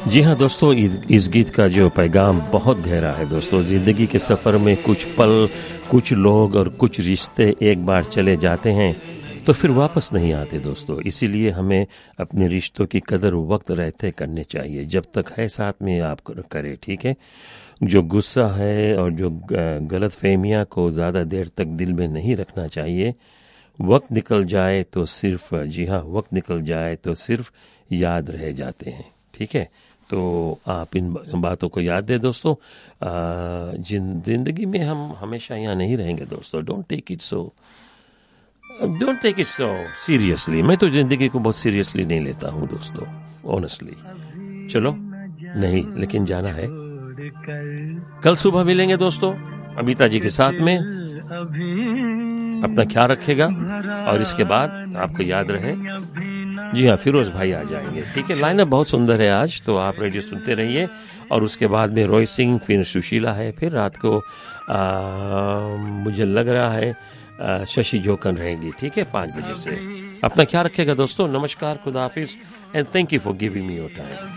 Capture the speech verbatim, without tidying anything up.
जी हाँ दोस्तों, इस गीत का जो पैगाम बहुत गहरा है दोस्तों। ज़िंदगी के सफ़र में कुछ पल, कुछ लोग और कुछ रिश्ते एक बार चले जाते हैं तो फिर वापस नहीं आते दोस्तों। इसीलिए हमें अपने रिश्तों की कदर वक्त रहते करने चाहिए, जब तक है साथ में आप करें, ठीक है। जो गुस्सा है और जो गलत फहमियाँ को ज़्यादा देर तक दिल में नहीं रखना चाहिए। वक्त निकल जाए तो सिर्फ, जी हाँ, वक्त निकल जाए तो सिर्फ याद रह जाते हैं, ठीक है। तो आप इन बातों को याद दें दोस्तों। जिन जिंदगी में हम हमेशा यहाँ नहीं रहेंगे दोस्तों। Don't take it so don't take it so seriously. मैं तो जिंदगी को बहुत सीरियसली नहीं लेता हूँ दोस्तों, ऑनेस्टली। चलो नहीं, लेकिन जाना है। कल सुबह मिलेंगे दोस्तों अमिता जी के साथ में। अपना ख्याल रखेगा और इसके बाद आपको याद रहे, जी हाँ, फिरोज भाई आ जाएंगे, ठीक है। लाइनअप बहुत सुंदर है आज, तो आप रेडियो सुनते रहिए। और उसके बाद में रोहित सिंह, फिर सुशीला है, फिर रात को आ, मुझे लग रहा है आ, शशि जोकन रहेंगी, ठीक है, पाँच बजे से। अपना ख्याल रखेगा दोस्तों। नमस्कार, खुदा हाफिज, and thank you for giving me your time.